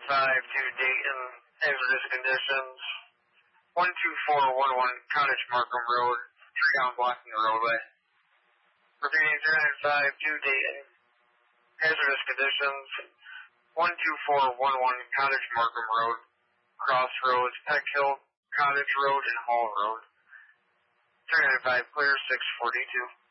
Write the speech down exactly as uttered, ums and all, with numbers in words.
five to Dayton, hazardous conditions. one two four one one Cottage Markham Road, tree down blocking the roadway. Repeating three nine five to Dayton, hazardous conditions. one two four one one Cottage Markham Road, Crossroads, Peck Hill, Cottage Road, and Hall Road. three nine five clear, six forty-two.